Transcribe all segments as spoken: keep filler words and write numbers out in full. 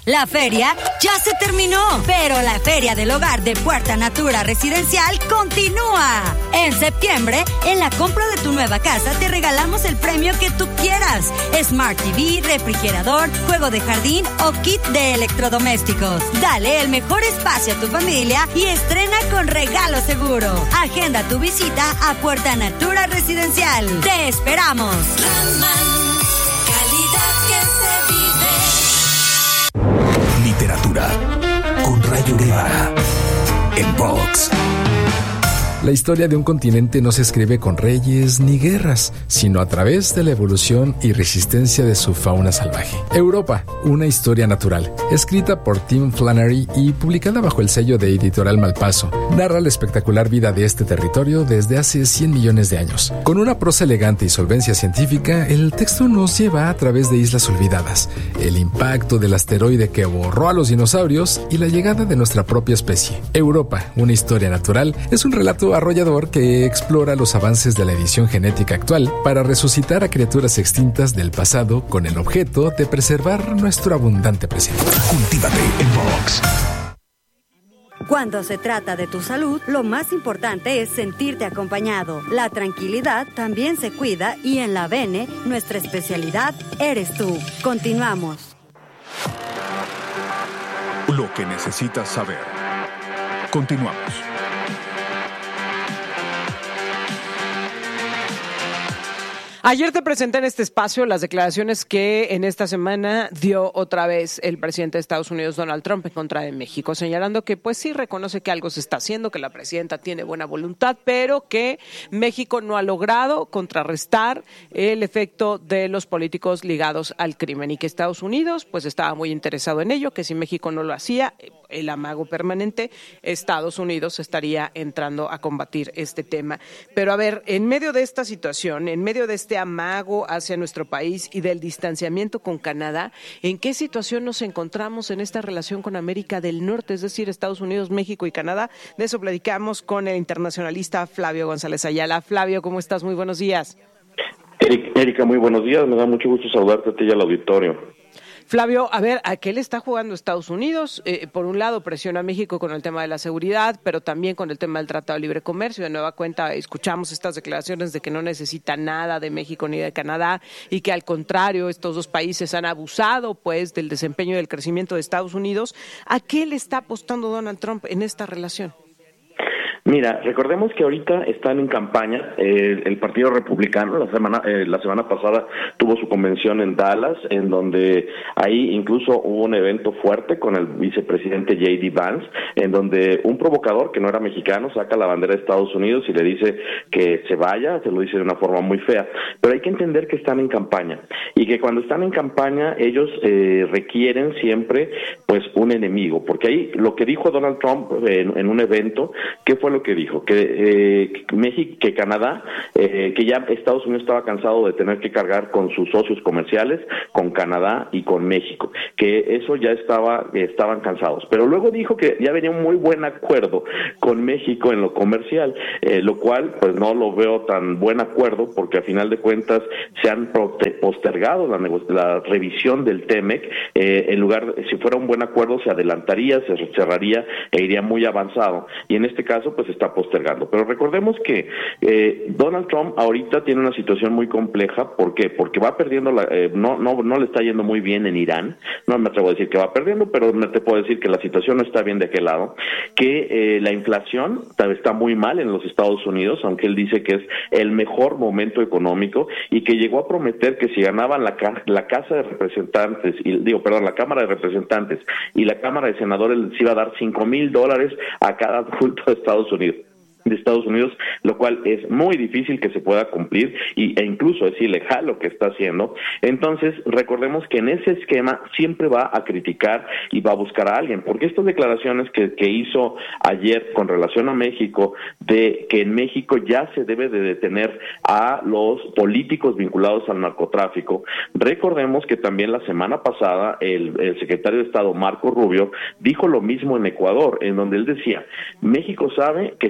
La feria ya se terminó, pero la Feria del Hogar de Puerta Natura Residencial continúa. En septiembre, en la compra de tu nueva casa te regalamos el premio que tú quieras. Smart T V, refrigerador, juego de jardín o kit de electrodomésticos. Dale el mejor espacio a tu familia y estrena con regalo seguro. Agenda tu visita a Puerta Natura Residencial. ¡Te esperamos! Raman, calidad que se vive. Literatura con Rayo Guevara en Vox. La historia de un continente no se escribe con reyes ni guerras, sino a través de la evolución y resistencia de su fauna salvaje. Europa, una historia natural, escrita por Tim Flannery y publicada bajo el sello de Editorial Malpaso, narra la espectacular vida de este territorio desde hace cien millones de años. Con una prosa elegante y solvencia científica, el texto nos lleva a través de islas olvidadas, el impacto del asteroide que borró a los dinosaurios y la llegada de nuestra propia especie. Europa, una historia natural, es un relato arrollador que explora los avances de la edición genética actual para resucitar a criaturas extintas del pasado con el objeto de preservar nuestro abundante presente. Cultívate en Vox. Cuando se trata de tu salud, lo más importante es sentirte acompañado. La tranquilidad también se cuida y en la Bene, nuestra especialidad eres tú. Continuamos. Lo que necesitas saber. Continuamos. Ayer te presenté en este espacio las declaraciones que en esta semana dio otra vez el presidente de Estados Unidos, Donald Trump, en contra de México, señalando que pues sí reconoce que algo se está haciendo, que la presidenta tiene buena voluntad, pero que México no ha logrado contrarrestar el efecto de los políticos ligados al crimen y que Estados Unidos pues estaba muy interesado en ello, que si México no lo hacía, el amago permanente, Estados Unidos estaría entrando a combatir este tema. Pero a ver, en medio de esta situación, en medio de este amago hacia nuestro país y del distanciamiento con Canadá, ¿en qué situación nos encontramos en esta relación con América del Norte, es decir, Estados Unidos, México y Canadá? De eso platicamos con el internacionalista Flavio González Ayala. Flavio, ¿cómo estás? Muy buenos días. Erika, muy buenos días. Me da mucho gusto saludarte a ti y al auditorio. Flavio, a ver, ¿a qué le está jugando Estados Unidos? Eh, por un lado, presiona a México con el tema de la seguridad, pero también con el tema del Tratado de Libre Comercio. De nueva cuenta, escuchamos estas declaraciones de que no necesita nada de México ni de Canadá y que, al contrario, estos dos países han abusado pues del desempeño y del crecimiento de Estados Unidos. ¿A qué le está apostando Donald Trump en esta relación? Mira, recordemos que ahorita están en campaña eh, el Partido Republicano. La semana eh, la semana pasada tuvo su convención en Dallas, en donde ahí incluso hubo un evento fuerte con el vicepresidente J D Vance, en donde un provocador que no era mexicano saca la bandera de Estados Unidos y le dice que se vaya, se lo dice de una forma muy fea. Pero hay que entender que están en campaña y que cuando están en campaña ellos eh, requieren siempre pues un enemigo, porque ahí lo que dijo Donald Trump en, en un evento, ¿qué fue lo que dijo? Que eh, México, que Canadá, eh, que ya Estados Unidos estaba cansado de tener que cargar con sus socios comerciales, con Canadá y con México, que eso ya estaba, estaban cansados. Pero luego dijo que ya venía un muy buen acuerdo con México en lo comercial, eh, lo cual pues no lo veo tan buen acuerdo, porque a final de cuentas se han postergado la, la revisión del T M E C, eh, en lugar, si fuera un buen acuerdo se adelantaría, se cerraría e iría muy avanzado, y en este caso pues está postergando. Pero recordemos que eh, Donald Trump ahorita tiene una situación muy compleja. ¿Por qué? Porque va perdiendo, la, eh, no, no, no le está yendo muy bien en Irán. No me atrevo a decir que va perdiendo, pero me te puedo decir que la situación no está bien de aquel lado, que eh, la inflación está muy mal en los Estados Unidos, aunque él dice que es el mejor momento económico, y que llegó a prometer que si ganaban la, la Casa de Representantes, y digo, perdón, la Cámara de Representantes y la Cámara de Senadores, les iba a dar cinco mil dólares a cada adulto de Estados Unidos. de Estados Unidos, lo cual es muy difícil que se pueda cumplir y, e incluso es ilegal lo que está haciendo. Entonces, recordemos que en ese esquema siempre va a criticar y va a buscar a alguien, porque estas declaraciones que, que hizo ayer con relación a México, de que en México ya se debe de detener a los políticos vinculados al narcotráfico, recordemos que también la semana pasada el, el secretario de Estado, Marco Rubio, dijo lo mismo en Ecuador, en donde él decía, México sabe que está haciendo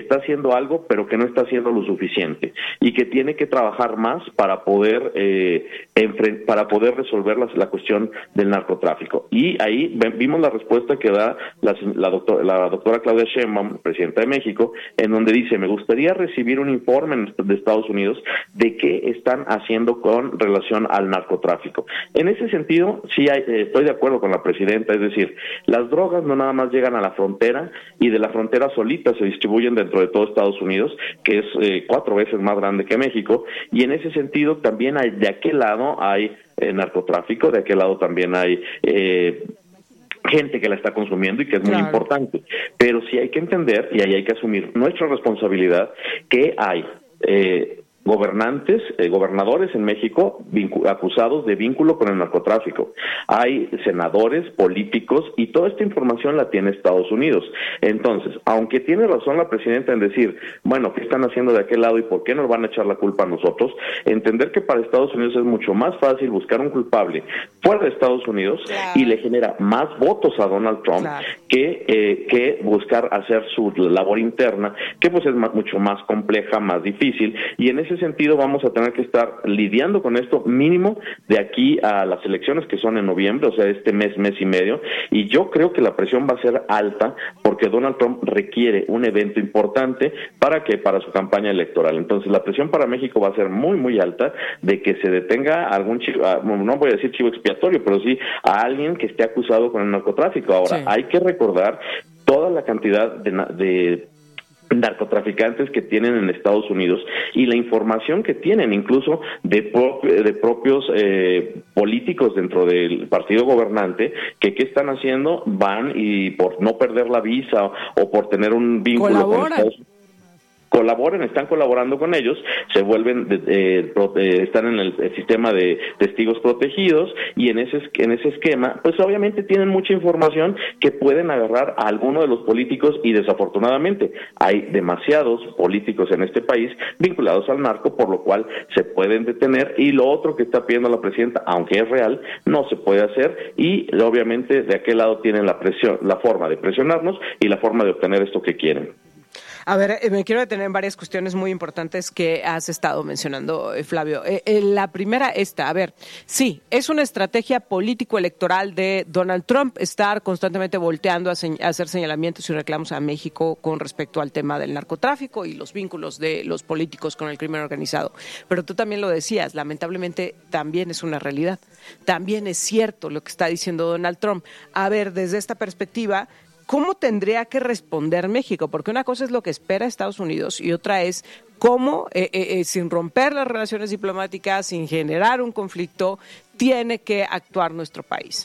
haciendo algo, pero que no está haciendo lo suficiente y que tiene que trabajar más para poder eh, enfrent- para poder resolver la, la cuestión del narcotráfico. Y ahí vimos la respuesta que da la, la, doctor, la doctora Claudia Sheinbaum, presidenta de México, en donde dice: me gustaría recibir un informe de Estados Unidos de qué están haciendo con relación al narcotráfico. En ese sentido, sí hay, eh, estoy de acuerdo con la presidenta, es decir, las drogas no nada más llegan a la frontera y de la frontera solita se distribuyen dentro de todo Estados Unidos, que es eh, cuatro veces más grande que México, y en ese sentido también hay, de aquel lado hay eh, narcotráfico, de aquel lado también hay eh, gente que la está consumiendo y que es muy claro. importante, pero sí hay que entender, y ahí hay que asumir nuestra responsabilidad, que hay eh, gobernantes, eh, gobernadores en México vincu- acusados de vínculo con el narcotráfico. Hay senadores, políticos, y toda esta información la tiene Estados Unidos. Entonces, aunque tiene razón la presidenta en decir, bueno, ¿qué están haciendo de aquel lado y por qué nos van a echar la culpa a nosotros? Entender que para Estados Unidos es mucho más fácil buscar un culpable fuera de Estados Unidos, claro. y le genera más votos a Donald Trump, claro. que, eh, que buscar hacer su labor interna, que pues es más, mucho más compleja, más difícil, y en ese sentido vamos a tener que estar lidiando con esto mínimo de aquí a las elecciones, que son en noviembre, o sea, este mes, mes y medio, y yo creo que la presión va a ser alta porque Donald Trump requiere un evento importante para que para su campaña electoral. Entonces la presión para México va a ser muy, muy alta de que se detenga algún chivo, no voy a decir chivo expiatorio, pero sí a alguien que esté acusado con el narcotráfico. Ahora, sí. hay que recordar toda la cantidad de, de narcotraficantes que tienen en Estados Unidos y la información que tienen incluso de, pro, de propios eh, políticos dentro del partido gobernante, que qué están haciendo, van y por no perder la visa o, o por tener un vínculo Colaboran. con Estados Unidos, colaboran, están colaborando con ellos, se vuelven, eh, pro, eh, están en el, el sistema de testigos protegidos, y en ese en ese esquema, pues obviamente tienen mucha información que pueden agarrar a alguno de los políticos, y desafortunadamente hay demasiados políticos en este país vinculados al narco, por lo cual se pueden detener, y lo otro que está pidiendo la presidenta, aunque es real, no se puede hacer, y obviamente de aquel lado tienen la presión, la forma de presionarnos y la forma de obtener esto que quieren. A ver, eh, me quiero detener en varias cuestiones muy importantes que has estado mencionando, eh, Flavio. Eh, eh, la primera, esta, a ver, sí, es una estrategia político-electoral de Donald Trump estar constantemente volteando a, se- a hacer señalamientos y reclamos a México con respecto al tema del narcotráfico y los vínculos de los políticos con el crimen organizado. Pero tú también lo decías, lamentablemente también es una realidad. También es cierto lo que está diciendo Donald Trump. A ver, desde esta perspectiva, ¿cómo tendría que responder México? Porque una cosa es lo que espera Estados Unidos y otra es cómo, eh, eh, eh, sin romper las relaciones diplomáticas, sin generar un conflicto, tiene que actuar nuestro país.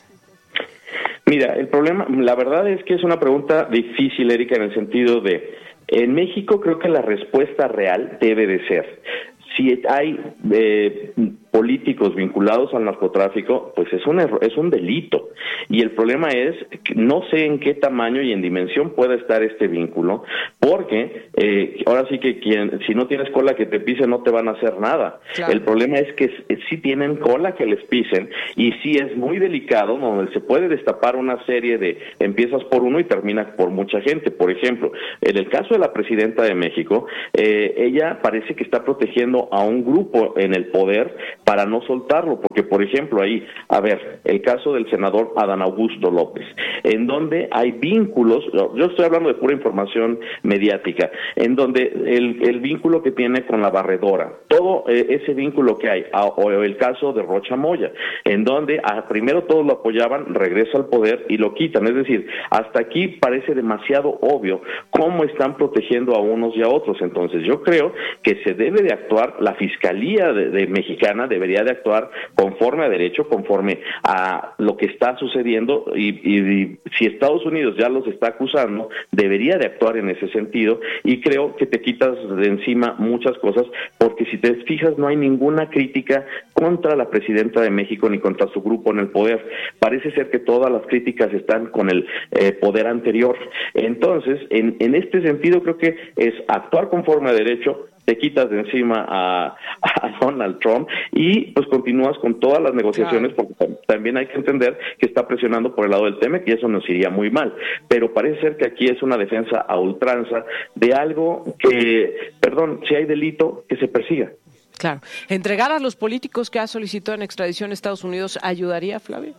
Mira, el problema, la verdad es que es una pregunta difícil, Erika, en el sentido de, en México creo que la respuesta real debe de ser, si hay eh, políticos vinculados al narcotráfico, pues es un error, es un delito. Y el problema es que no sé en qué tamaño y en dimensión puede estar este vínculo, porque eh, ahora sí que quien, si no tienes cola que te pisen, no te van a hacer nada. Claro. El problema es que sí tienen cola que les pisen, y sí es muy delicado, donde se puede destapar una serie de, empiezas por uno y terminas por mucha gente. Por ejemplo, en el caso de la presidenta de México, eh, ella parece que está protegiendo a un grupo en el poder para no soltarlo, porque por ejemplo ahí, a ver, el caso del senador Adán Augusto López, en donde hay vínculos, yo estoy hablando de pura información mediática, en donde el, el vínculo que tiene con la barredora, todo eh, ese vínculo que hay, a, o el caso de Rocha Moya, en donde a, primero todos lo apoyaban, regresa al poder y lo quitan, es decir, hasta aquí parece demasiado obvio cómo están protegiendo a unos y a otros. Entonces yo creo que se debe de actuar, la Fiscalía de, de mexicana debería de actuar conforme a derecho, conforme a lo que está sucediendo, y, y, y si Estados Unidos ya los está acusando, debería de actuar en ese sentido, y creo que te quitas de encima muchas cosas, porque si te fijas no hay ninguna crítica contra la presidenta de México ni contra su grupo en el poder. Parece ser que todas las críticas están con el eh, poder anterior. Entonces, en, en este sentido creo que es actuar conforme a derecho, te quitas de encima a, a Donald Trump y pues continúas con todas las negociaciones, claro, porque también hay que entender que está presionando por el lado del T-M E C y eso nos iría muy mal. Pero parece ser que aquí es una defensa a ultranza de algo que, perdón, si hay delito, que se persiga. Claro. ¿Entregar a los políticos que ha solicitado en extradición a Estados Unidos ayudaría, Flavio?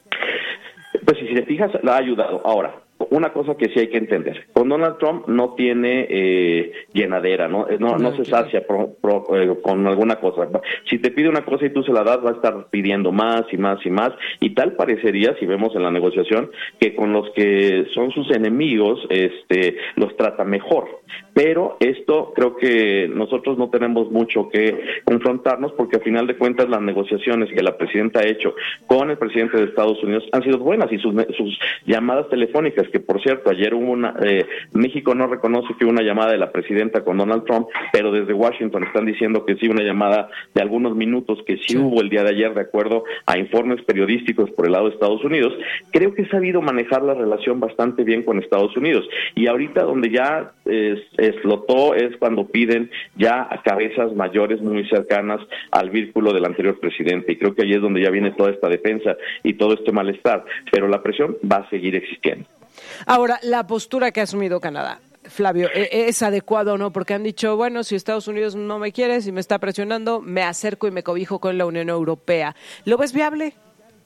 Pues si te fijas, la ha ayudado. Ahora, una cosa que sí hay que entender, con Donald Trump no tiene eh, llenadera, no no, no se sacia pro, pro, eh, con alguna cosa. Si te pide una cosa y tú se la das, va a estar pidiendo más y más y más, y tal parecería, si vemos en la negociación, que con los que son sus enemigos, este, los trata mejor. Pero esto creo que nosotros no tenemos mucho que confrontarnos, porque al final de cuentas las negociaciones que la presidenta ha hecho con el presidente de Estados Unidos han sido buenas, y sus, sus llamadas telefónicas, que por cierto ayer hubo una, eh, México no reconoce que hubo una llamada de la presidenta con Donald Trump, pero desde Washington están diciendo que sí, una llamada de algunos minutos que sí, sí hubo el día de ayer, de acuerdo a informes periodísticos por el lado de Estados Unidos. Creo que he sabido manejar la relación bastante bien con Estados Unidos, y ahorita donde ya es, explotó es cuando piden ya a cabezas mayores muy cercanas al vínculo del anterior presidente, y creo que ahí es donde ya viene toda esta defensa y todo este malestar, pero la presión va a seguir existiendo. Ahora, la postura que ha asumido Canadá, Flavio, ¿es adecuado o no? Porque han dicho, bueno, si Estados Unidos no me quiere, si me está presionando, me acerco y me cobijo con la Unión Europea. ¿Lo ves viable?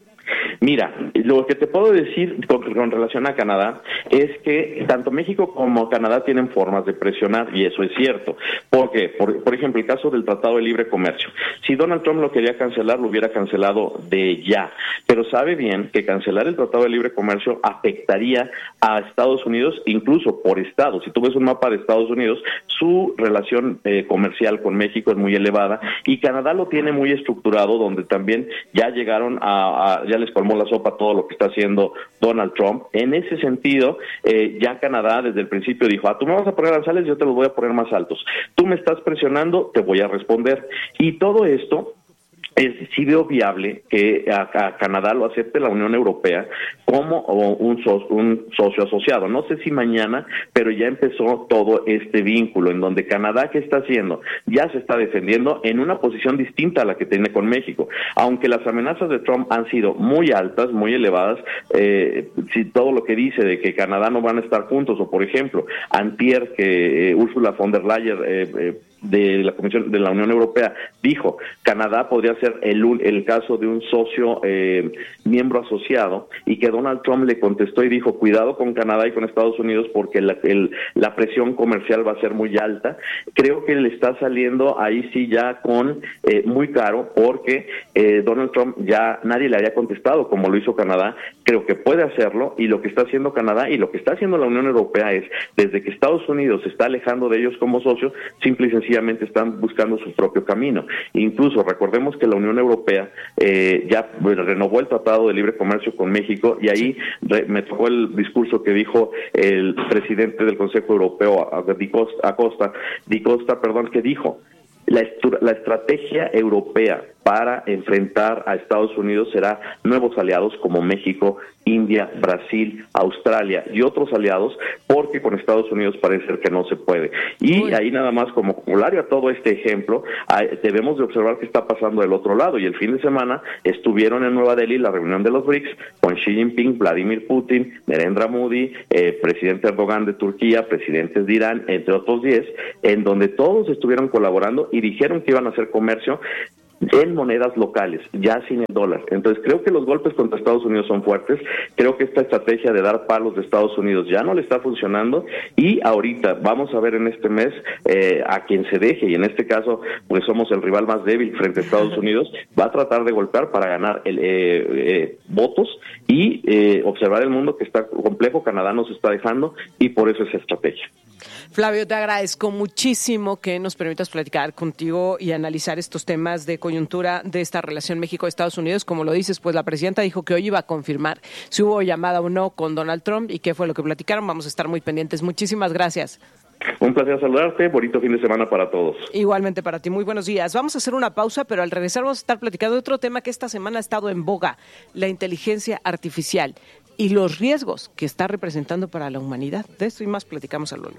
Mira, lo que te puedo decir con, con relación a Canadá es que tanto México como Canadá tienen formas de presionar, y eso es cierto. Porque, por, por ejemplo, el caso del Tratado de Libre Comercio. Si Donald Trump lo quería cancelar, lo hubiera cancelado de ya. Pero sabe bien que cancelar el Tratado de Libre Comercio afectaría a Estados Unidos, incluso por estado. Si tú ves un mapa de Estados Unidos, su relación eh, comercial con México es muy elevada, y Canadá lo tiene muy estructurado, donde también ya llegaron a, a ya les colmó la sopa todo lo que está haciendo Donald Trump. En ese sentido, eh, ya Canadá desde el principio dijo, ah, tú me vas a poner aranceles, yo te los voy a poner más altos. Tú me estás presionando, te voy a responder. Y todo esto es, sí veo viable que a, a Canadá lo acepte la Unión Europea como un, so, un socio asociado. No sé si mañana, pero ya empezó todo este vínculo en donde Canadá, ¿qué está haciendo? Ya se está defendiendo en una posición distinta a la que tiene con México. Aunque las amenazas de Trump han sido muy altas, muy elevadas, eh, si todo lo que dice de que Canadá no van a estar juntos, o por ejemplo, antier que eh, Ursula von der Leyen eh, eh, de la Comisión de la Unión Europea dijo, Canadá podría ser el, el caso de un socio eh, miembro asociado, y que Donald Trump le contestó y dijo, cuidado con Canadá y con Estados Unidos porque la, el, la presión comercial va a ser muy alta. Creo que le está saliendo ahí sí ya con eh, muy caro, porque eh, Donald Trump ya nadie le había contestado como lo hizo Canadá. Creo que puede hacerlo, y lo que está haciendo Canadá y lo que está haciendo la Unión Europea es, desde que Estados Unidos se está alejando de ellos como socios, simple y sencillamente están buscando su propio camino. Incluso recordemos que la Unión Europea eh, ya renovó el Tratado de Libre Comercio con México, y ahí re, me tocó el discurso que dijo el presidente del Consejo Europeo, Acosta, Di Costa, perdón, que dijo, la, la estrategia europea para enfrentar a Estados Unidos será nuevos aliados como México, India, Brasil, Australia y otros aliados, porque con Estados Unidos parece ser que no se puede. Y Uy. ahí nada más como corolario a todo este ejemplo, debemos de observar qué está pasando del otro lado, y el fin de semana estuvieron en Nueva Delhi la reunión de los BRICS con Xi Jinping, Vladimir Putin, Narendra Modi, eh, presidente Erdogan de Turquía, presidentes de Irán, entre otros diez, en donde todos estuvieron colaborando y dijeron que iban a hacer comercio en monedas locales, ya sin el dólar. Entonces creo que los golpes contra Estados Unidos son fuertes. Creo que esta estrategia de dar palos de Estados Unidos ya no le está funcionando, y ahorita vamos a ver en este mes eh, a quien se deje, y en este caso pues somos el rival más débil frente a Estados Unidos, va a tratar de golpear para ganar el, eh, eh, votos y eh, observar el mundo que está complejo. Canadá nos está dejando, y por eso esa estrategia. Flavio, te agradezco muchísimo que nos permitas platicar contigo y analizar estos temas de coyuntura de esta relación México-Estados Unidos. Como lo dices, pues la presidenta dijo que hoy iba a confirmar si hubo llamada o no con Donald Trump y qué fue lo que platicaron. Vamos a estar muy pendientes. Muchísimas gracias. Un placer saludarte. Bonito fin de semana para todos. Igualmente para ti. Muy buenos días. Vamos a hacer una pausa, pero al regresar vamos a estar platicando de otro tema que esta semana ha estado en boga, la inteligencia artificial y los riesgos que está representando para la humanidad. De esto y más platicamos al volver.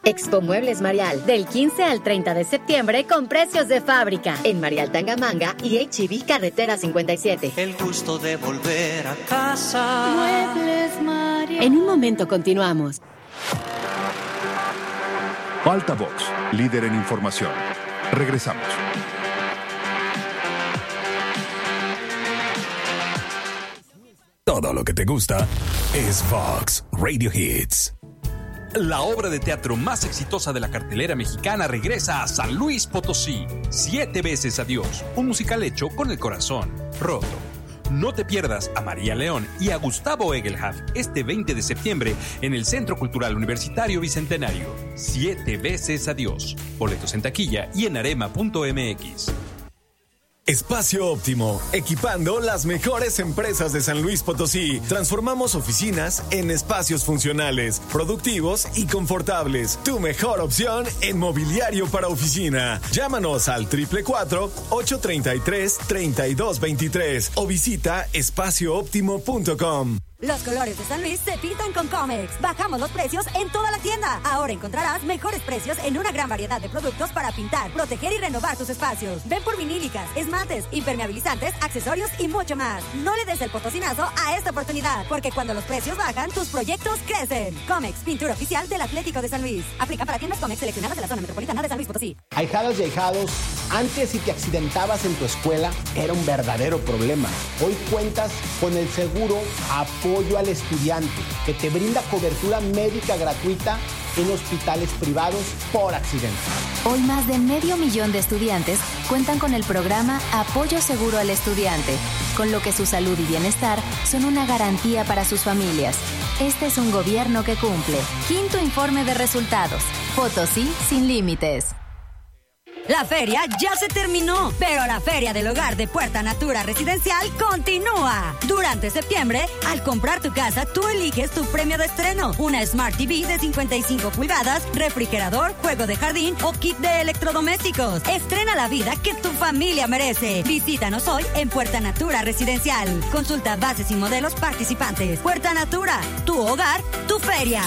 Expo Muebles Marial, del quince al treinta de septiembre con precios de fábrica. En Marial Tangamanga y H E B Carretera cincuenta y siete. El gusto de volver a casa. Muebles Marial. En un momento continuamos. Altavox, líder en información. Regresamos. Todo lo que te gusta es Vox Radio Hits. La obra de teatro más exitosa de la cartelera mexicana regresa a San Luis Potosí. Siete veces adiós, un musical hecho con el corazón roto. No te pierdas a María León y a Gustavo Egelhaf este veinte de septiembre en el Centro Cultural Universitario Bicentenario. Siete veces adiós. Boletos en taquilla y en arema punto m x. Espacio Óptimo, equipando las mejores empresas de San Luis Potosí. Transformamos oficinas en espacios funcionales, productivos y confortables. Tu mejor opción en mobiliario para oficina. Llámanos al cuatro cuatro cuatro, ocho tres tres, tres dos dos tres o visita espacio óptimo punto com. Los colores de San Luis se pintan con Comex. Bajamos los precios en toda la tienda. Ahora encontrarás mejores precios en una gran variedad de productos para pintar, proteger y renovar tus espacios. Ven por vinílicas, esmaltes, impermeabilizantes, accesorios y mucho más. No le des el potosinazo a esta oportunidad, porque cuando los precios bajan, tus proyectos crecen. Comex, pintura oficial del Atlético de San Luis. Aplica para tiendas Comex seleccionadas de la zona metropolitana de San Luis Potosí. Ahijadas y ahijados, antes si te accidentabas en tu escuela era un verdadero problema. Hoy cuentas con el seguro Apoyo al Estudiante, que te brinda cobertura médica gratuita en hospitales privados por accidente. Hoy más de medio millón de estudiantes cuentan con el programa Apoyo Seguro al Estudiante, con lo que su salud y bienestar son una garantía para sus familias. Este es un gobierno que cumple. Quinto informe de resultados. Potosí sin límites. La feria ya se terminó, pero la Feria del Hogar de Puerta Natura Residencial continúa. Durante septiembre, al comprar tu casa, tú eliges tu premio de estreno. Una Smart T V de cincuenta y cinco pulgadas, refrigerador, juego de jardín o kit de electrodomésticos. Estrena la vida que tu familia merece. Visítanos hoy en Puerta Natura Residencial. Consulta bases y modelos participantes. Puerta Natura, tu hogar, tu feria.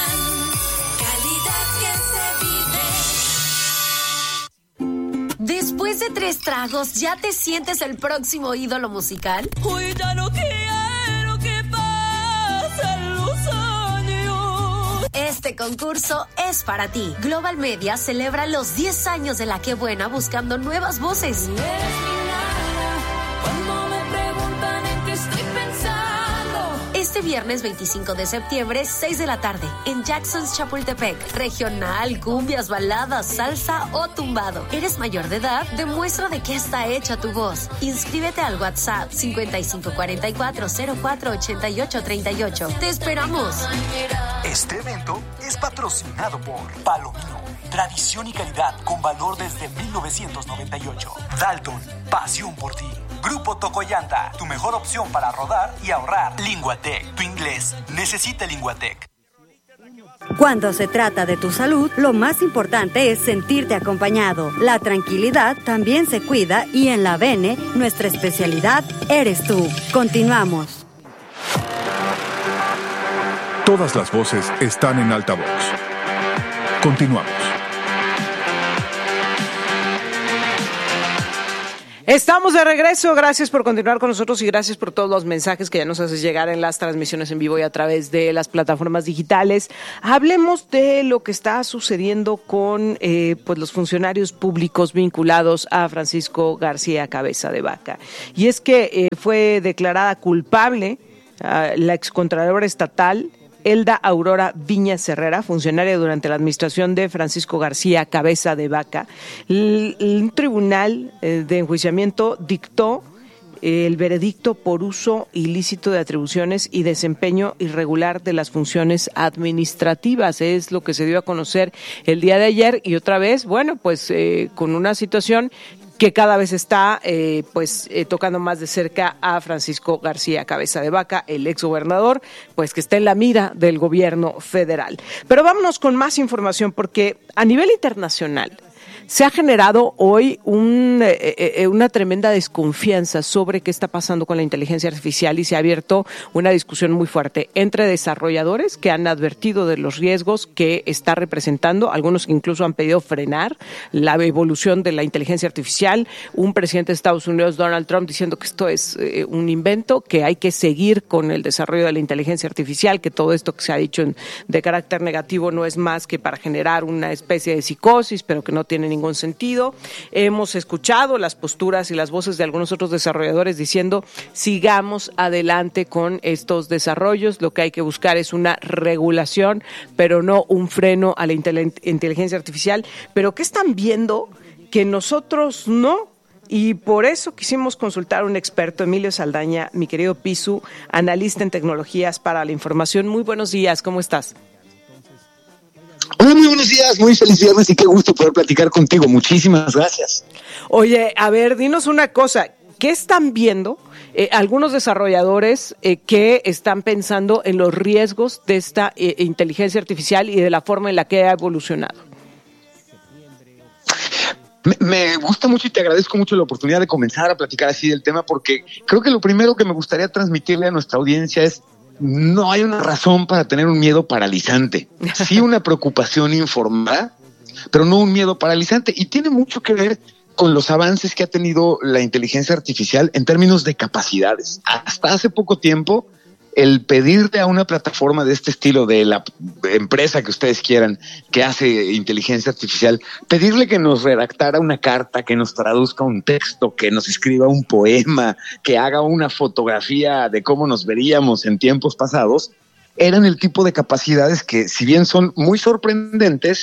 Después de tres tragos, ¿ya te sientes el próximo ídolo musical? Hoy ya no quiero que pasen los años. Este concurso es para ti. Global Media celebra los diez años de La Qué Buena buscando nuevas voces. Eres mi nada, cuando me preguntan en qué estoy pensando. Este viernes veinticinco de septiembre, seis de la tarde, en Jackson's Chapultepec. Regional, cumbias, baladas, salsa o tumbado. ¿Eres mayor de edad? Demuestra de qué está hecha tu voz. Inscríbete al WhatsApp cincuenta y cinco cuarenta y cuatro cero cuatro ochenta y ocho treinta y ocho. ¡Te esperamos! Este evento es patrocinado por Palomino. Tradición y calidad con valor desde mil novecientos noventa y ocho. Dalton, pasión por ti. Grupo Tocoyanta, tu mejor opción para rodar y ahorrar. Linguatec, tu inglés necesita Linguatec. Cuando se trata de tu salud, lo más importante es sentirte acompañado. La tranquilidad también se cuida y en la Bene, nuestra especialidad eres tú. Continuamos. Todas las voces están en Altavox. Continuamos. Estamos de regreso, gracias por continuar con nosotros y gracias por todos los mensajes que ya nos haces llegar en las transmisiones en vivo y a través de las plataformas digitales. Hablemos de lo que está sucediendo con eh, pues los funcionarios públicos vinculados a Francisco García Cabeza de Vaca. Y es que eh, fue declarada culpable uh, la excontralora estatal Elda Aurora Viñas Herrera, funcionaria durante la administración de Francisco García Cabeza de Vaca. Un tribunal de enjuiciamiento dictó el veredicto por uso ilícito de atribuciones y desempeño irregular de las funciones administrativas. Es lo que se dio a conocer el día de ayer y otra vez, bueno, pues eh, con una situación que cada vez está eh, pues eh, tocando más de cerca a Francisco García Cabeza de Vaca, el exgobernador, pues que está en la mira del gobierno federal. Pero vámonos con más información porque a nivel internacional, Se ha generado hoy un, eh, eh, una tremenda desconfianza sobre qué está pasando con la inteligencia artificial y se ha abierto una discusión muy fuerte entre desarrolladores que han advertido de los riesgos que está representando, algunos que incluso han pedido frenar la evolución de la inteligencia artificial, un presidente de Estados Unidos, Donald Trump, diciendo que esto es eh, un invento, que hay que seguir con el desarrollo de la inteligencia artificial, que todo esto que se ha dicho en, de carácter negativo no es más que para generar una especie de psicosis, pero que no tiene ningún sentido. Hemos escuchado las posturas y las voces de algunos otros desarrolladores diciendo sigamos adelante con estos desarrollos, lo que hay que buscar es una regulación, pero no un freno a la inteligencia artificial. Pero ¿qué están viendo que nosotros no? Y por eso quisimos consultar a un experto, Emilio Saldaña, mi querido Pisu, analista en tecnologías para la información. Muy buenos días, ¿cómo estás? Hola, muy buenos días, muy feliz viernes y qué gusto poder platicar contigo. Muchísimas gracias. Oye, a ver, dinos una cosa, ¿qué están viendo eh, algunos desarrolladores eh, que están pensando en los riesgos de esta eh, inteligencia artificial y de la forma en la que ha evolucionado? Me, me gusta mucho y te agradezco mucho la oportunidad de comenzar a platicar así del tema, porque creo que lo primero que me gustaría transmitirle a nuestra audiencia es: no hay una razón para tener un miedo paralizante. Sí, una preocupación informada, pero no un miedo paralizante. Y tiene mucho que ver con los avances que ha tenido la inteligencia artificial en términos de capacidades. Hasta hace poco tiempo, el pedirle a una plataforma de este estilo, de la empresa que ustedes quieran, que hace inteligencia artificial, pedirle que nos redactara una carta, que nos traduzca un texto, que nos escriba un poema, que haga una fotografía de cómo nos veríamos en tiempos pasados, eran el tipo de capacidades que, si bien son muy sorprendentes,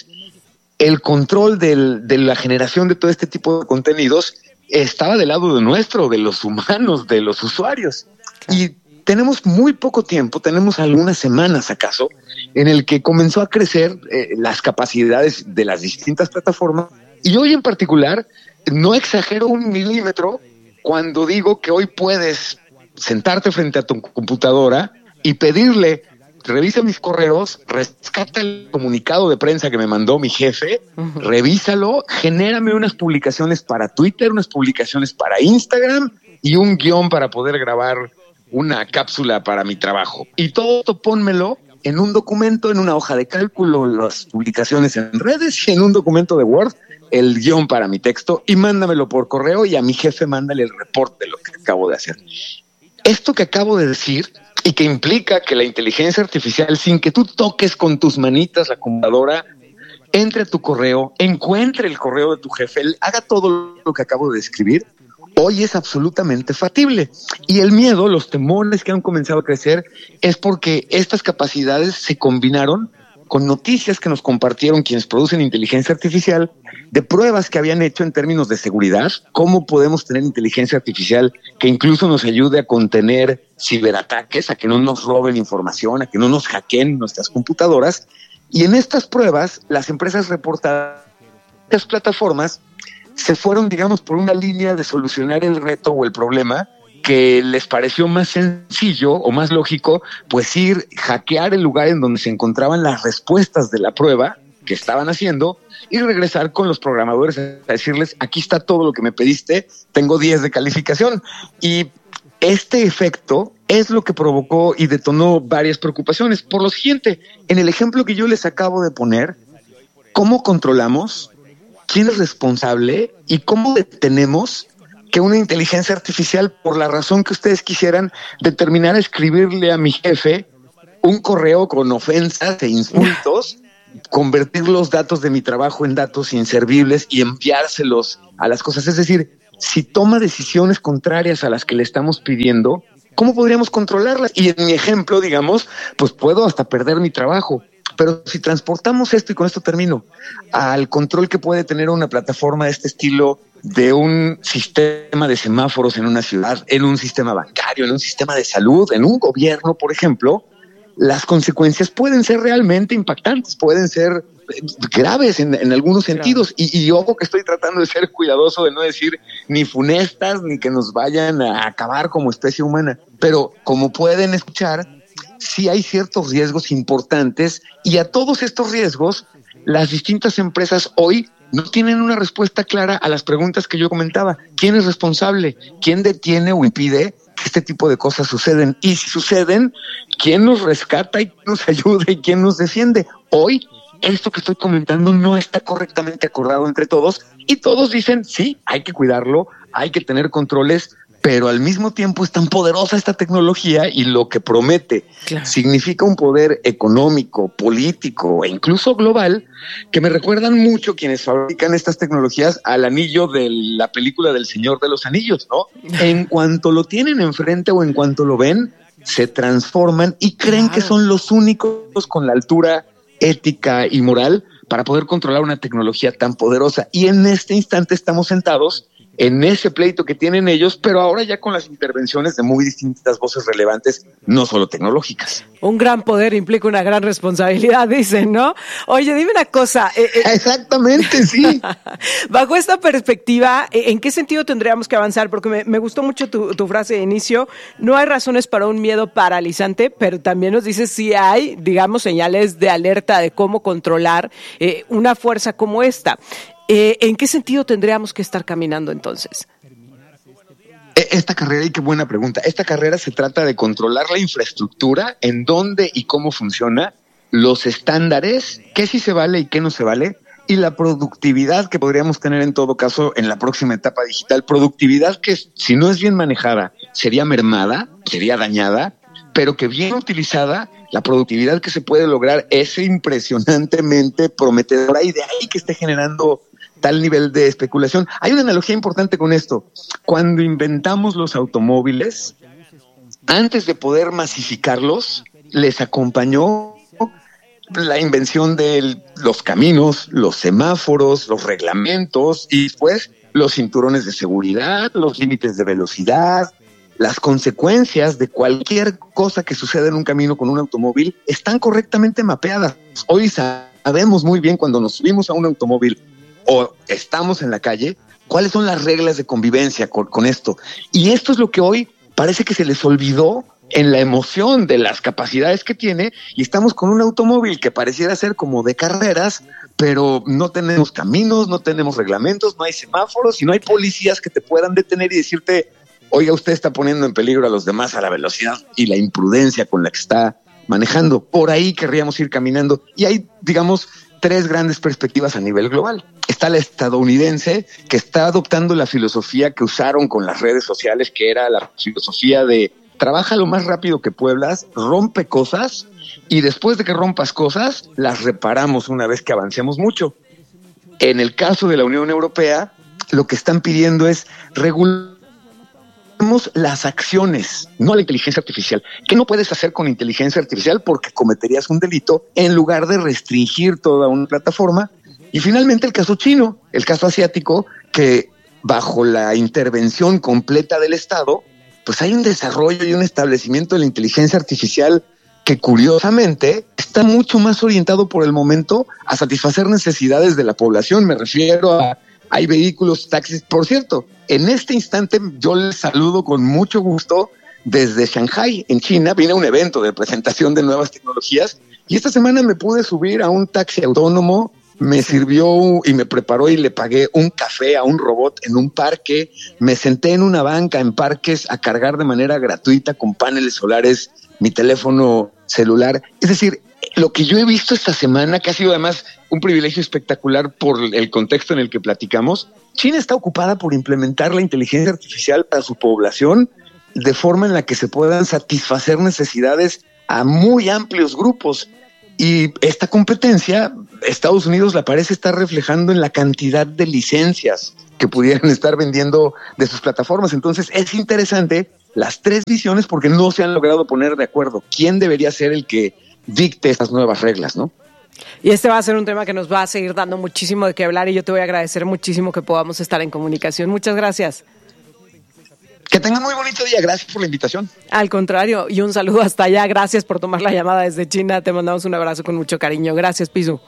el control del, de la generación de todo este tipo de contenidos estaba del lado de nuestro, de los humanos, de los usuarios. Y tenemos muy poco tiempo, tenemos algunas semanas acaso, en el que comenzó a crecer eh, las capacidades de las distintas plataformas. Y hoy en particular, no exagero un milímetro cuando digo que hoy puedes sentarte frente a tu computadora y pedirle: revisa mis correos, rescata el comunicado de prensa que me mandó mi jefe, uh-huh. revísalo, genérame unas publicaciones para Twitter, unas publicaciones para Instagram y un guión para poder grabar una cápsula para mi trabajo. Y todo esto pónmelo en un documento, en una hoja de cálculo, las publicaciones en redes, y en un documento de Word, el guión para mi texto, y mándamelo por correo, y a mi jefe mándale el reporte de lo que acabo de hacer. Esto que acabo de decir, y que implica que la inteligencia artificial, sin que tú toques con tus manitas la computadora, entre a tu correo, encuentre el correo de tu jefe, haga todo lo que acabo de describir, hoy es absolutamente factible. Y el miedo, los temores que han comenzado a crecer, es porque estas capacidades se combinaron con noticias que nos compartieron quienes producen inteligencia artificial, de pruebas que habían hecho en términos de seguridad, cómo podemos tener inteligencia artificial que incluso nos ayude a contener ciberataques, a que no nos roben información, a que no nos hackeen nuestras computadoras. Y en estas pruebas, las empresas reportadas, las plataformas, se fueron, digamos, por una línea de solucionar el reto o el problema que les pareció más sencillo o más lógico, pues ir, hackear el lugar en donde se encontraban las respuestas de la prueba que estaban haciendo y regresar con los programadores a decirles: aquí está todo lo que me pediste, tengo diez de calificación. Y este efecto es lo que provocó y detonó varias preocupaciones. Por lo siguiente, en el ejemplo que yo les acabo de poner, ¿cómo controlamos quién es responsable y cómo detenemos que una inteligencia artificial, por la razón que ustedes quisieran, determinara escribirle a mi jefe un correo con ofensas e insultos, convertir los datos de mi trabajo en datos inservibles y enviárselos a las cosas? Es decir, si toma decisiones contrarias a las que le estamos pidiendo, ¿cómo podríamos controlarlas? Y en mi ejemplo, digamos, pues puedo hasta perder mi trabajo. Pero si transportamos esto, y con esto termino, al control que puede tener una plataforma de este estilo de un sistema de semáforos en una ciudad, en un sistema bancario, en un sistema de salud, en un gobierno, por ejemplo, las consecuencias pueden ser realmente impactantes, pueden ser graves en, en algunos sentidos. Claro. Y, y ojo que estoy tratando de ser cuidadoso de no decir ni funestas ni que nos vayan a acabar como especie humana. Pero como pueden escuchar, sí hay ciertos riesgos importantes, y a todos estos riesgos las distintas empresas hoy no tienen una respuesta clara a las preguntas que yo comentaba. ¿Quién es responsable? ¿Quién detiene o impide que este tipo de cosas suceden? Y si suceden, ¿quién nos rescata y quién nos ayuda y quién nos defiende? Hoy, esto que estoy comentando no está correctamente acordado entre todos y todos dicen, sí, hay que cuidarlo, hay que tener controles, pero al mismo tiempo es tan poderosa esta tecnología y lo que promete claro. significa un poder económico, político e incluso global que me recuerdan mucho quienes fabrican estas tecnologías al anillo de la película del Señor de los Anillos, ¿no? En cuanto lo tienen enfrente o en cuanto lo ven, se transforman y creen claro. que son los únicos con la altura ética y moral para poder controlar una tecnología tan poderosa. Y en este instante estamos sentados en ese pleito que tienen ellos, pero ahora ya con las intervenciones de muy distintas voces relevantes, no solo tecnológicas. Un gran poder implica una gran responsabilidad, dicen, ¿no? Oye, dime una cosa. Eh, eh, Exactamente, sí. Bajo esta perspectiva, ¿en qué sentido tendríamos que avanzar? Porque me, me gustó mucho tu, tu frase de inicio. No hay razones para un miedo paralizante, pero también nos dices si hay, digamos, señales de alerta de cómo controlar eh, una fuerza como esta. Eh, ¿En qué sentido tendríamos que estar caminando entonces? Esta carrera, y qué buena pregunta, esta carrera se trata de controlar la infraestructura, en dónde y cómo funciona, los estándares, qué sí se vale y qué no se vale, y la productividad que podríamos tener en todo caso en la próxima etapa digital. Productividad que si no es bien manejada sería mermada, sería dañada, pero que bien utilizada, la productividad que se puede lograr es impresionantemente prometedora y de ahí que esté generando tal nivel de especulación. Hay una analogía importante con esto. Cuando inventamos los automóviles, antes de poder masificarlos, les acompañó la invención de los caminos, los semáforos, los reglamentos y después los cinturones de seguridad, los límites de velocidad. Las consecuencias de cualquier cosa que suceda en un camino con un automóvil están correctamente mapeadas. Hoy sabemos muy bien cuando nos subimos a un automóvil o estamos en la calle, cuáles son las reglas de convivencia con, con esto. Y esto es lo que hoy parece que se les olvidó en la emoción de las capacidades que tiene, y estamos con un automóvil que pareciera ser como de carreras, pero no tenemos caminos, no tenemos reglamentos, no hay semáforos y no hay policías que te puedan detener y decirte, oiga, usted está poniendo en peligro a los demás a la velocidad y la imprudencia con la que está manejando. Por ahí querríamos ir caminando. Y hay, digamos, tres grandes perspectivas a nivel global. Está la estadounidense, que está adoptando la filosofía que usaron con las redes sociales, que era la filosofía de trabaja lo más rápido que puedas, rompe cosas y después de que rompas cosas, las reparamos una vez que avancemos mucho. En el caso de la Unión Europea, lo que están pidiendo es regular las acciones, no la inteligencia artificial. ¿Qué no puedes hacer con inteligencia artificial? Porque cometerías un delito en lugar de restringir toda una plataforma. Y finalmente el caso chino, el caso asiático, que bajo la intervención completa del Estado, pues hay un desarrollo y un establecimiento de la inteligencia artificial que curiosamente está mucho más orientado por el momento a satisfacer necesidades de la población. Me refiero a hay vehículos, taxis. Por cierto, en este instante yo les saludo con mucho gusto desde Shanghai, en China. Vine a un evento de presentación de nuevas tecnologías y esta semana me pude subir a un taxi autónomo, me sirvió y me preparó y le pagué un café a un robot en un parque, me senté en una banca en parques a cargar de manera gratuita con paneles solares mi teléfono celular. Es decir, lo que yo he visto esta semana, que ha sido además un privilegio espectacular por el contexto en el que platicamos, China está ocupada por implementar la inteligencia artificial para su población de forma en la que se puedan satisfacer necesidades a muy amplios grupos. Y esta competencia, Estados Unidos la parece estar reflejando en la cantidad de licencias que pudieran estar vendiendo de sus plataformas. Entonces es interesante las tres visiones porque no se han logrado poner de acuerdo quién debería ser el que dicte estas nuevas reglas, ¿no? Y este va a ser un tema que nos va a seguir dando muchísimo de qué hablar y yo te voy a agradecer muchísimo que podamos estar en comunicación. Muchas gracias. Que tengan muy bonito día. Gracias por la invitación. Al contrario, y un saludo hasta allá. Gracias por tomar la llamada desde China. Te mandamos un abrazo con mucho cariño. Gracias, Pisu.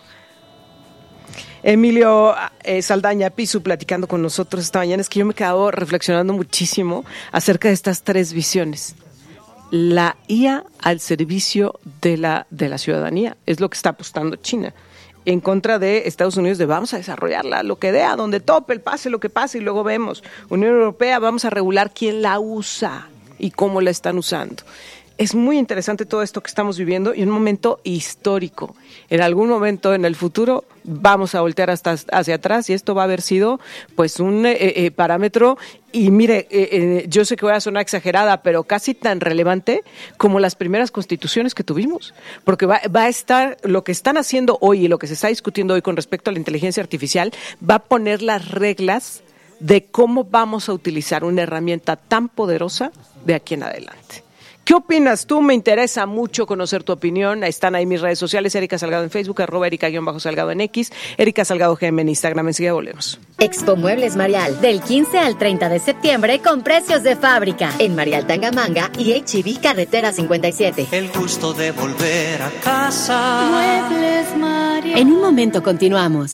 Emilio eh, Saldaña, Pisu, platicando con nosotros esta mañana. Es que yo me he quedado reflexionando muchísimo acerca de estas tres visiones. La I A al servicio de la, de la ciudadanía es lo que está apostando China. en contra de Estados Unidos de vamos a desarrollarla, lo que dé, a donde tope, el pase, lo que pase, y luego vemos. Unión Europea, vamos a regular quién la usa y cómo la están usando. Es muy interesante todo esto que estamos viviendo y un momento histórico. En algún momento en el futuro vamos a voltear hasta hacia atrás y esto va a haber sido pues un eh, eh, parámetro y mire, eh, eh, yo sé que voy a sonar exagerada, pero casi tan relevante como las primeras constituciones que tuvimos, porque va, va a estar, lo que están haciendo hoy y lo que se está discutiendo hoy con respecto a la inteligencia artificial va a poner las reglas de cómo vamos a utilizar una herramienta tan poderosa de aquí en adelante. ¿Qué opinas tú? Me interesa mucho conocer tu opinión. Están ahí mis redes sociales, Erika Salgado en Facebook, arroba Erika-Salgado en X, Erika Salgado G M en Instagram. Enseguida volvemos. Expo Muebles Marial, del quince al treinta de septiembre con precios de fábrica. En Marial Tangamanga y H E B Carretera cincuenta y siete. El gusto de volver a casa. Muebles Marial. En un momento continuamos.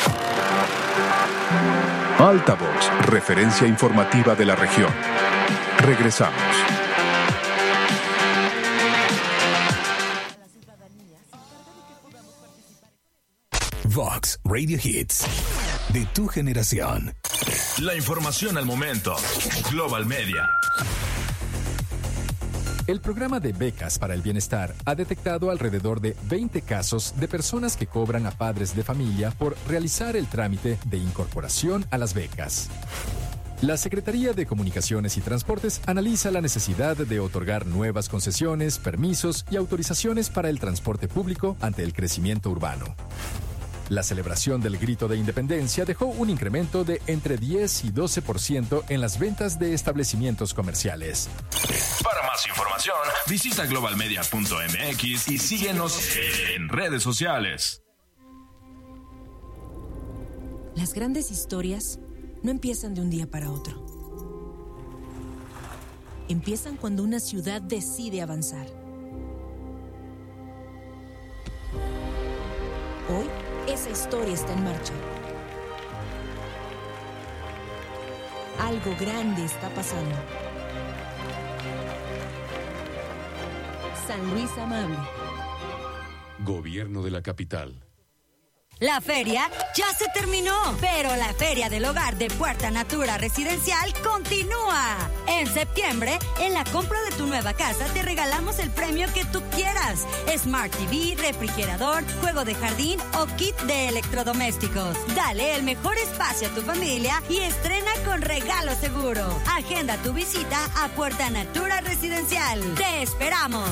Altavoz, referencia informativa de la región. Regresamos. Vox Radio Hits, de tu generación. La información al momento. Global Media. El programa de becas para el bienestar ha detectado alrededor de veinte casos de personas que cobran a padres de familia por realizar el trámite de incorporación a las becas. La Secretaría de Comunicaciones y Transportes analiza la necesidad de otorgar nuevas concesiones, permisos y autorizaciones para el transporte público ante el crecimiento urbano. La celebración del Grito de Independencia dejó un incremento de entre diez y doce por ciento en las ventas de establecimientos comerciales. Para más información, visita global media punto m x y síguenos en redes sociales. Las grandes historias no empiezan de un día para otro. Empiezan cuando una ciudad decide avanzar. Hoy, esa historia está en marcha. Algo grande está pasando. San Luis Amable. Gobierno de la Capital. La feria ya se terminó, pero la Feria del Hogar de Puerta Natura Residencial continúa. En septiembre, en la compra de tu nueva casa te regalamos el premio que tú quieras. Smart T V, refrigerador, juego de jardín o kit de electrodomésticos. Dale el mejor espacio a tu familia y estrena con regalo seguro. Agenda tu visita a Puerta Natura Residencial. ¡Te esperamos!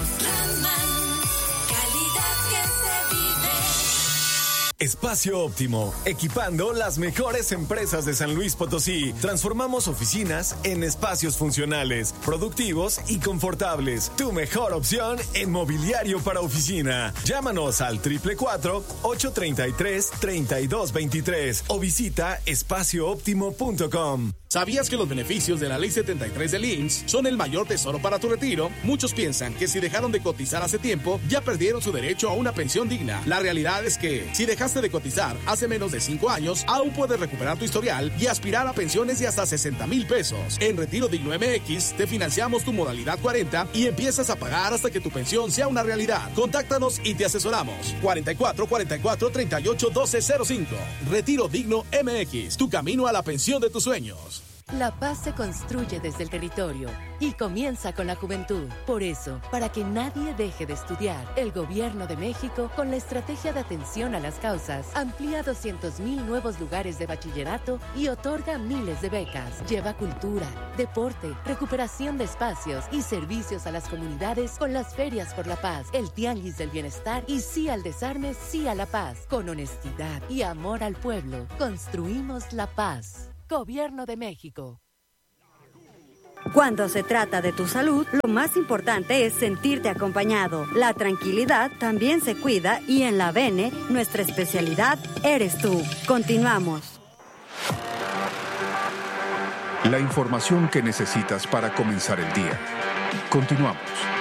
Calidad que se vive. Espacio Óptimo, equipando las mejores empresas de San Luis Potosí. Transformamos oficinas en espacios funcionales, productivos y confortables. Tu mejor opción en mobiliario para oficina. Llámanos al cuatro cuatro cuatro, ocho tres tres, tres dos dos tres o visita espacio óptimo punto com. ¿Sabías que los beneficios de la Ley setenta y tres del I M S S son el mayor tesoro para tu retiro? Muchos piensan que si dejaron de cotizar hace tiempo, ya perdieron su derecho a una pensión digna. La realidad es que, si dejaste de cotizar hace menos de cinco años, aún puedes recuperar tu historial y aspirar a pensiones de hasta sesenta mil pesos. En Retiro Digno M X, te financiamos tu modalidad cuarenta y empiezas a pagar hasta que tu pensión sea una realidad. Contáctanos y te asesoramos. cuarenta y cuatro, cuarenta y cuatro, treinta y ocho, doce cero cinco. Retiro Digno M X, tu camino a la pensión de tus sueños. La paz se construye desde el territorio y comienza con la juventud. Por eso, para que nadie deje de estudiar, el Gobierno de México, con la estrategia de atención a las causas, amplía doscientos mil nuevos lugares de bachillerato y otorga miles de becas. Lleva cultura, deporte, recuperación de espacios y servicios a las comunidades con las ferias por la paz, el tianguis del bienestar y sí al desarme, sí a la paz. Con honestidad y amor al pueblo, construimos la paz. Gobierno de México. Cuando se trata de tu salud, lo más importante es sentirte acompañado. La tranquilidad también se cuida y en la B N E, nuestra especialidad eres tú. Continuamos. La información que necesitas para comenzar el día. Continuamos.